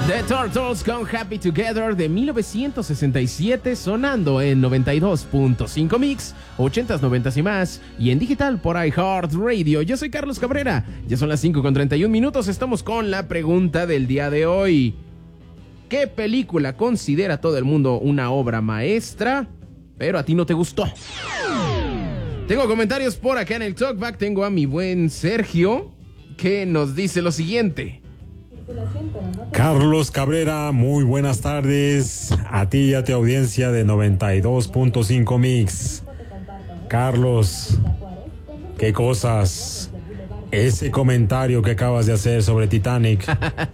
The Turtles con Happy Together de 1967, sonando en 92.5 Mix, 80s, 90s y más, y en digital por iHeartRadio. Yo soy Carlos Cabrera, ya son las 5:31, estamos con la pregunta del día de hoy. ¿Qué película considera todo el mundo una obra maestra, pero a ti no te gustó? Tengo comentarios por acá en el Talkback, tengo a mi buen Sergio, que nos dice lo siguiente. Carlos Cabrera, muy buenas tardes a ti y a tu audiencia de 92.5 Mix. Carlos, qué cosas. Ese comentario que acabas de hacer sobre Titanic.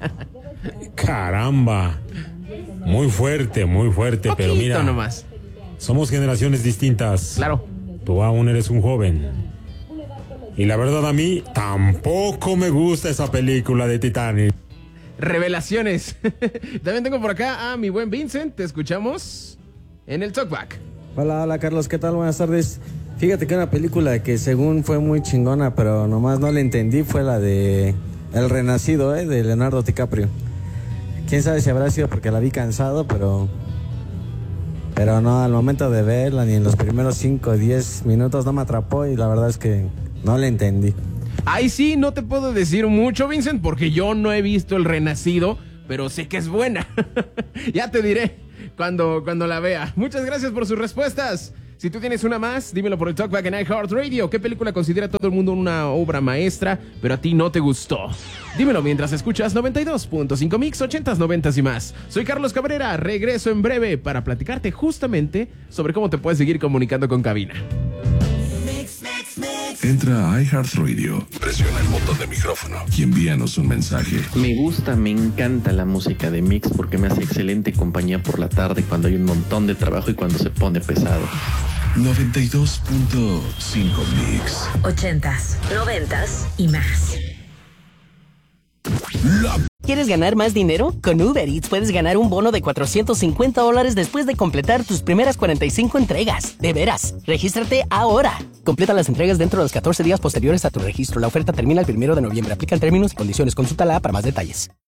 Caramba. Muy fuerte, pero mira. Nomás. Somos generaciones distintas. Claro. Tú aún eres un joven. Y la verdad, a mí tampoco me gusta esa película de Titanic. Revelaciones. También tengo por acá a mi buen Vincent. Te escuchamos en el Talkback. Hola Carlos, ¿qué tal? Buenas tardes. Fíjate que una película que según fue muy chingona, pero nomás no la entendí, fue la de El Renacido, de Leonardo DiCaprio. Quién sabe si habrá sido porque la vi cansado, pero no, al momento de verla, ni en los primeros 5 o 10 minutos no me atrapó y la verdad es que no la entendí. Ahí sí, no te puedo decir mucho, Vincent, porque yo no he visto El Renacido, pero sé que es buena. Ya te diré cuando la vea. Muchas gracias por sus respuestas. Si tú tienes una más, dímelo por el Talkback en iHeartRadio. ¿Qué película considera todo el mundo una obra maestra, pero a ti no te gustó? Dímelo mientras escuchas 92.5 Mix, 80s, 90s y más. Soy Carlos Cabrera, regreso en breve para platicarte justamente sobre cómo te puedes seguir comunicando con cabina. Entra a iHeartRadio, presiona el botón de micrófono y envíanos un mensaje. Me encanta la música de Mix porque me hace excelente compañía por la tarde cuando hay un montón de trabajo y cuando se pone pesado. 92.5 Mix. 80s, 90s y más. ¿Quieres ganar más dinero? Con Uber Eats puedes ganar un bono de $450 después de completar tus primeras 45 entregas. De veras, regístrate ahora. Completa las entregas dentro de los 14 días posteriores a tu registro. La oferta termina el 1 de noviembre. Aplican términos y condiciones. Consulta la app para más detalles.